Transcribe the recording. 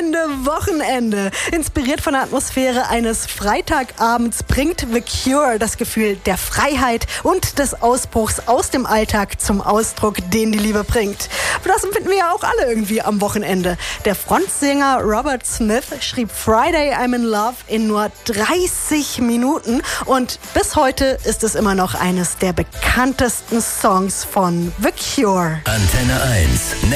Wochenende. Inspiriert von der Atmosphäre eines Freitagabends bringt The Cure das Gefühl der Freiheit und des Ausbruchs aus dem Alltag zum Ausdruck, den die Liebe bringt. Das empfinden wir ja auch alle irgendwie am Wochenende. Der Frontsänger Robert Smith schrieb Friday I'm in Love in nur 30 Minuten und bis heute ist es immer noch eines der bekanntesten Songs von The Cure. Antenne 1.